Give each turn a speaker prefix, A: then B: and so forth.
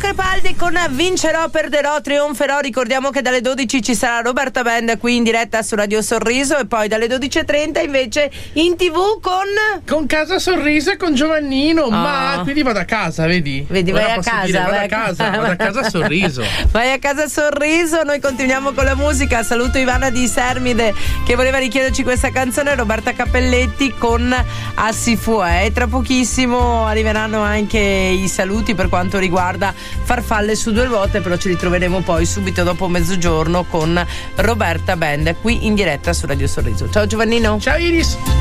A: Crepaldi con Vincerò, perderò, trionferò. Ricordiamo che dalle 12 ci sarà Roberta Band qui in diretta su Radio Sorriso e poi dalle 12:30 invece in TV con
B: Casa Sorriso e con Giovannino. Ma quindi vado a casa, vedi?
A: Vai a casa,
B: vado a casa Sorriso.
A: Vai a casa Sorriso. Noi continuiamo con la musica. Saluto Ivana di Sermide che voleva richiederci questa canzone, Roberta Cappelletti con Assi Fue. Tra pochissimo arriveranno anche i saluti per quanto riguarda Farfalle su due ruote, però ci ritroveremo poi subito dopo mezzogiorno con Roberta Band qui in diretta su Radio Sorriso. Ciao Giovannino.
B: Ciao Iris.